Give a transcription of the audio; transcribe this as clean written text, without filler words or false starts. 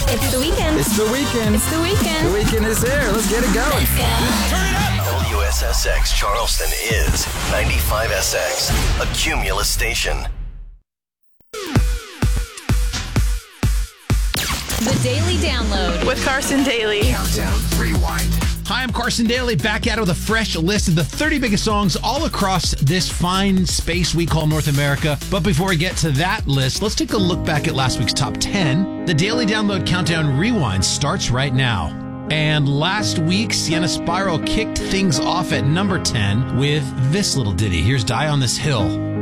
It's the weekend. It's the weekend. It's the weekend. The weekend is here. Let's get it going. Turn it up! WSSX Charleston is 95SX, a Cumulus station. The Daily Download with Carson Daly. Countdown Rewind. Hi, I'm Carson Daly, back at it with a fresh list of the 30 biggest songs all across this fine space we call North America. But before we get to that list, let's take a look back at last week's top 10. The Daily Download Countdown Rewind starts right now. And last week, Sienna Spiral kicked things off at number 10 with this little ditty. Here's Die on This Hill.